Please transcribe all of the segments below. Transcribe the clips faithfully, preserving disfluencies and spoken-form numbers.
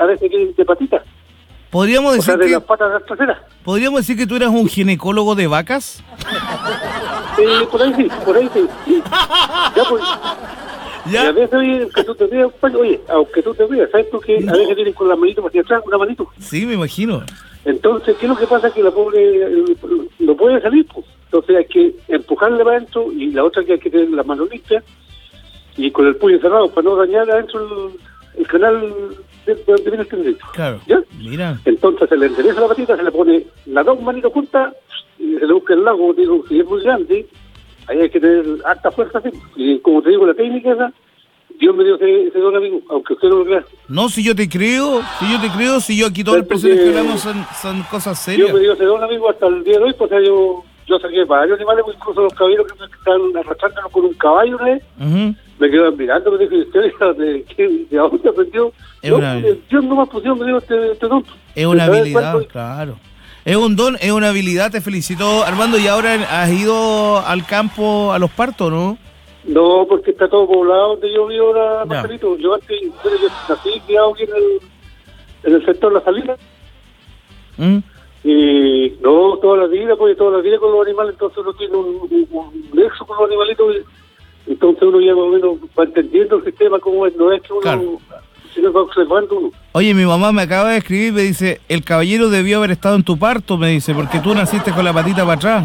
parece que es de patitas. Podríamos decir o sea, de que las patas traseras. podríamos decir que tú eras un ginecólogo de vacas. Eh, por ahí sí, por ahí sí. sí. Ya, pues. ¿Ya? Y a veces, oye, aunque tú te veas, oye, aunque tú te veas, ¿sabes tú que No. a veces tienen con la manito hacia atrás, una manito? Sí, me imagino. Entonces, ¿qué es lo que pasa? Que la pobre eh, no puede salir, pues. Entonces hay que empujarle para adentro y la otra que hay que tener las manos limpias y con el puño cerrado para no dañar adentro el, el canal de de donde viene el tendrito. Claro. ¿Ya? Mira. Entonces se le endereza la patita, se le pone las dos manitos juntas y se le busca el lago, digo, si es muy grande, ahí hay que tener harta fuerza, ¿sí? Y como te digo, la técnica esa, Dios me dio ese, ese don, amigo, aunque usted no lo crea. No, si yo te creo, si yo te creo, si yo aquí todas las Porque personas que hablamos son, son cosas Dios serias. me dio ese don, amigo, hasta el día de hoy, pues o sea, yo, yo saqué varios animales, pues, incluso los caballeros que me están arrastrándonos con un caballo una vez, Ujú. me quedan mirando, me dijo, ¿y usted de, qué, de dónde aprendió? Es No, una- Dios no me puso, me dijo este, este don. Es una ¿Sabes habilidad, cuánto? claro. Es un don, es una habilidad, te felicito, Armando. Y ahora has ido al campo a los partos, ¿no? No, porque está todo poblado donde yo vivo ahora, Ya. Marcelito. Yo antes, bueno, yo nací criado aquí en el, en el sector La Salina. ¿Mm? Y no, toda la vida, pues toda la vida con los animales, entonces uno tiene un, un, un nexo con los animalitos. Y, entonces uno ya más o menos va entendiendo el sistema, cómo es, no es que uno, Claro. sino va observando uno. Oye, mi mamá me acaba de escribir, me dice, el caballero debió haber estado en tu parto, me dice, porque tú naciste con la patita para atrás.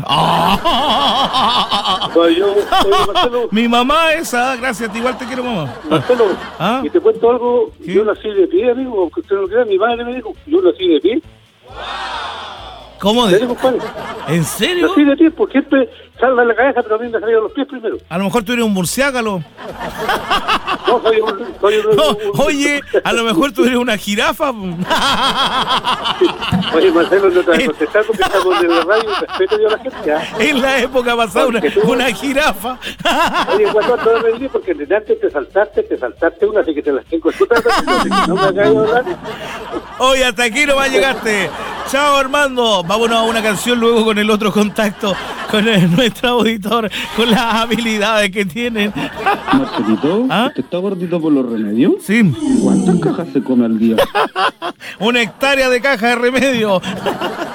Pues yo, oye, Marcelo, Mi mamá esa, gracias, igual te quiero, mamá. Marcelo, ¿Ah? y te cuento algo, ¿Qué? yo nací de pie, amigo, aunque usted no lo crea, mi madre me dijo, yo nací de pie. ¿Cómo ¿En de? serio, compadre? ¿En serio? Nací de pie, porque siempre salga la cabeza, pero a mí me salieron los pies primero. A lo mejor tú eres un murciélago. No, soy un... Soy un, No, un- oye, a lo mejor tú eres una jirafa. Oye, Marcelo, no te voy a contestar porque estamos en la radio y respeto yo a la gente. ¿Ya? En la época pasada, una, Porque tú- una jirafa. Oye, cuando no me digas porque de antes te saltaste, te saltaste una, así que te las tengo escuchando, así que no me hagas hablar. Oye, hasta aquí nomás llegaste. Chao, Armando. Vámonos a una canción luego con el otro contacto, con el- nuestro auditor, con las habilidades que tienen. Marcelito, ¿Ah? ¿usted está gordito por los remedios? Sí, ¿Cuántas cajas se come al día? una hectárea de caja de remedio.